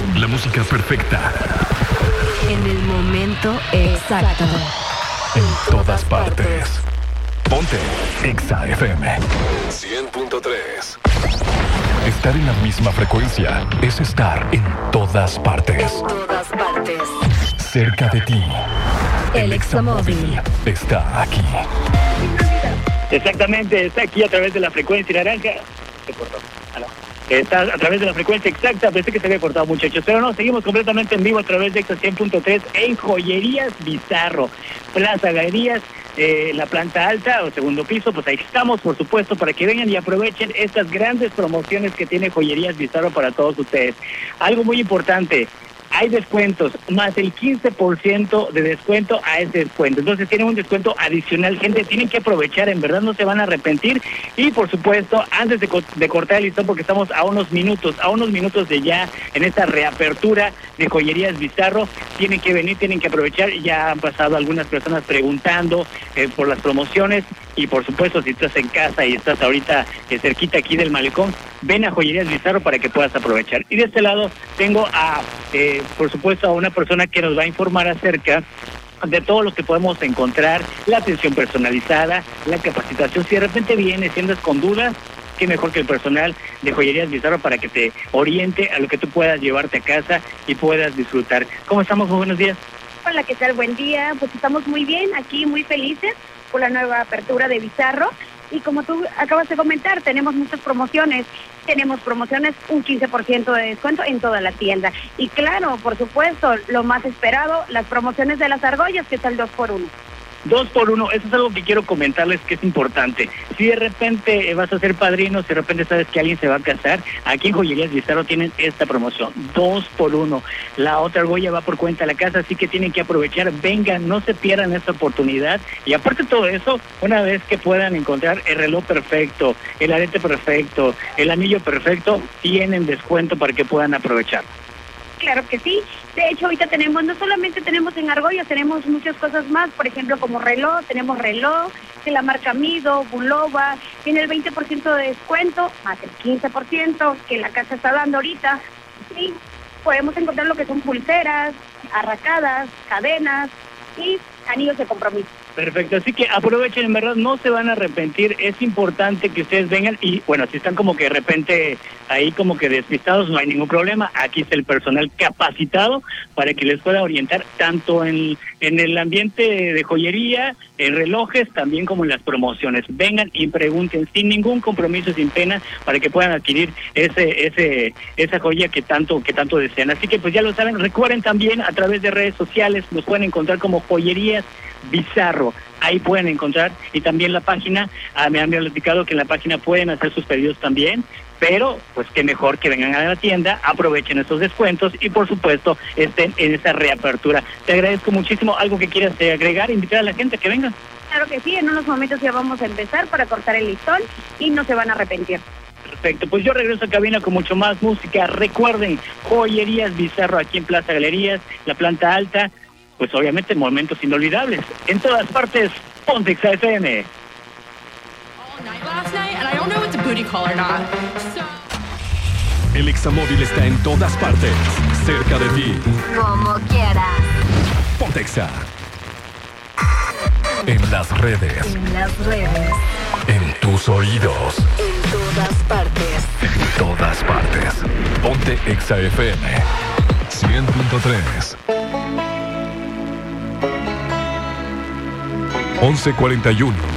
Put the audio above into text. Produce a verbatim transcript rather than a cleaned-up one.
La música perfecta. En el momento exacto. En todas partes. Ponte Exa F M cien punto tres. Estar en la misma frecuencia es estar en todas partes. En todas partes. Cerca de ti. El Examóvil está aquí. Exactamente, está aquí a través de la frecuencia naranja. Se cortó. Ah, no. Está a través de la frecuencia exacta. Pensé que se había cortado, muchachos. Pero no, seguimos completamente en vivo a través de Exa cien punto tres en Joyerías Bizarro. Plaza Galerías, eh, la planta alta o segundo piso. Pues ahí estamos, por supuesto, para que vengan y aprovechen estas grandes promociones que tiene Joyerías Bizarro para todos ustedes. Algo muy importante. Hay descuentos, más el quince por ciento de descuento a ese descuento. Entonces tienen un descuento adicional, gente, tienen que aprovechar, en verdad no se van a arrepentir. Y por supuesto, antes de, co- de cortar el listón, porque estamos a unos minutos, a unos minutos de ya en esta reapertura de Joyerías Bizarro, tienen que venir, tienen que aprovechar. Ya han pasado algunas personas preguntando eh, por las promociones. Y por supuesto, si estás en casa y estás ahorita eh, cerquita aquí del malecón, ven a Joyerías Bizarro para que puedas aprovechar. Y de este lado tengo a, eh, por supuesto, a una persona que nos va a informar acerca de todo lo que podemos encontrar, la atención personalizada, la capacitación. Si de repente vienes, sientas con dudas, qué mejor que el personal de Joyerías Bizarro para que te oriente a lo que tú puedas llevarte a casa y puedas disfrutar. ¿Cómo estamos? Muy buenos días. Hola, ¿qué tal? Buen día. Pues estamos muy bien, aquí muy felices por la nueva apertura de Bizarro. Y como tú acabas de comentar, tenemos muchas promociones. Tenemos promociones, un quince por ciento de descuento en toda la tienda. Y claro, por supuesto, lo más esperado, las promociones de las argollas, que es el dos por uno. Dos por uno, eso es algo que quiero comentarles que es importante. Si de repente vas a ser padrino, si de repente sabes que alguien se va a casar, aquí en Joyerías Bizarro tienen esta promoción, dos por uno. La otra argolla va por cuenta de la casa, así que tienen que aprovechar, vengan, no se pierdan esta oportunidad. Y aparte de todo eso, una vez que puedan encontrar el reloj perfecto, el arete perfecto, el anillo perfecto, tienen descuento para que puedan aprovechar. Claro que sí. De hecho, ahorita tenemos, no solamente tenemos en argollas, tenemos muchas cosas más, por ejemplo, como reloj, tenemos reloj de la marca Mido, Bulova, tiene el veinte por ciento de descuento, más el quince por ciento que la casa está dando ahorita. Sí, podemos encontrar lo que son pulseras, arracadas, cadenas y anillos de compromiso. Perfecto, así que aprovechen, en verdad no se van a arrepentir, es importante que ustedes vengan y bueno, si están como que de repente ahí como que despistados, no hay ningún problema, aquí está el personal capacitado para que les pueda orientar tanto en, en el ambiente de joyería, en relojes, también como en las promociones. Vengan y pregunten sin ningún compromiso, sin pena, para que puedan adquirir ese ese esa joya que tanto que tanto desean. Así que pues ya lo saben, recuerden también a través de redes sociales, nos pueden encontrar como Joyerías Bizarro, ahí pueden encontrar, y también la página, ah, me han platicado que en la página pueden hacer sus pedidos también, pero pues qué mejor que vengan a la tienda, aprovechen estos descuentos y por supuesto estén en esa reapertura. Te agradezco muchísimo. ¿Algo que quieras eh, agregar, invitar a la gente que venga? Claro que sí, en unos momentos ya vamos a empezar para cortar el listón y no se van a arrepentir. Perfecto, pues yo regreso a cabina con mucho más música. Recuerden, Joyerías Bizarro aquí en Plaza Galerías, la planta alta. Pues obviamente momentos inolvidables. En todas partes, Ponte Exa F M. El Examóvil está en todas partes, cerca de ti. Como quieras. Ponte Exa. En las redes. En las redes. En tus oídos. En todas partes. En todas partes. Ponte Exa F M cien punto tres. once cuarenta y uno